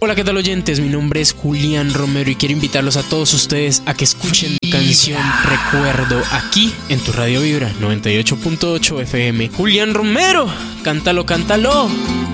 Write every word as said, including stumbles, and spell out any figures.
Hola, ¿qué tal, oyentes? Mi nombre es Julián Romero y quiero invitarlos a todos ustedes a que escuchen mi canción Recuerdo aquí en tu Radio Vibra noventa y ocho punto ocho F M. Julián Romero, cántalo, cántalo.